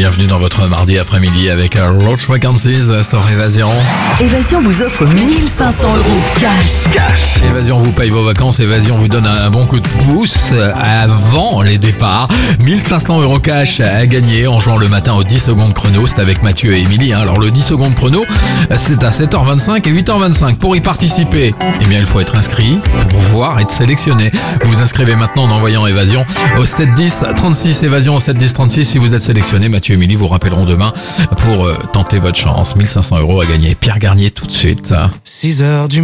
Bienvenue dans votre mardi après-midi avec Road Frequencies sur Évasion. Évasion vous offre 1500 € cash. Évasion vous paye vos vacances, Évasion vous donne un bon coup de pouce avant les départs. 1500 € cash à gagner en jouant le matin au 10 secondes chrono. C'est avec Mathieu et Émilie. Alors le 10 secondes chrono, c'est à 7h25 et 8h25. Pour y participer, eh bien il faut être inscrit pour pouvoir être sélectionné. Vous vous inscrivez maintenant en envoyant Évasion au 710 36. Évasion au 710 36. Si vous êtes sélectionné, Mathieu et Émilie vous rappelleront demain pour tenter votre chance. 1500 € à gagner. Pierre Garnier tout de suite. 6h du